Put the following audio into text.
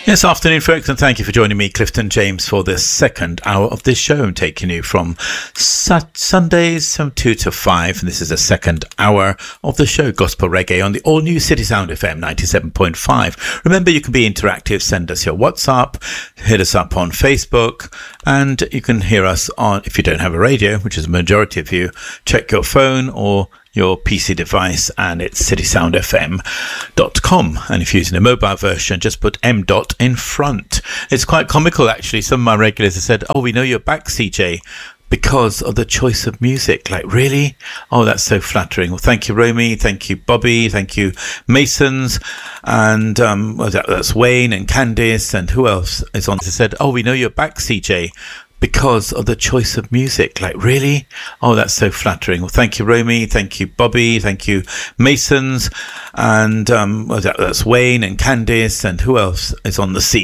Yes, afternoon, folks, and thank you for joining me, Clifton James, for the second hour of this show. I'm taking you from Sundays from 2 to 5, and this is the second hour of the show, Gospel Reggae, on the all-new City Sound FM 97.5. Remember, you can be interactive. Send us your WhatsApp, hit us up on Facebook, and you can hear us on, if you don't have a radio, which is a majority of you, check your phone or your PC device, and it's citysoundfm.com. And if you're using a mobile version, just put M. in front. It's quite comical, actually. Some of my regulars have said, "Oh, we know you're back, CJ, because of the choice of music." Like, really? Oh, that's so flattering. Well, thank you, Romy. Thank you, Bobby. Thank you, Masons. And that's Wayne and Candice. And who else is on? They said, "Oh, we know you're back, CJ, because of the choice of music." Like, really? Oh, that's so flattering. Well, thank you, Romy. Thank you, Bobby. Thank you, Masons. And that's Wayne and Candice. And who else is on the scene?